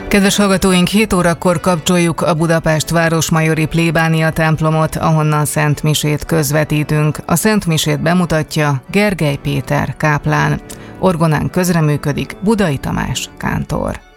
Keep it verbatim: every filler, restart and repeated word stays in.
Kedves hallgatóink, hét órakor kapcsoljuk a Budapest Városmajori plébánia templomot, ahonnan Szent Misét közvetítünk. A Szent Misét bemutatja Gergely Péter káplán. Orgonán közreműködik Budai Tamás kántor.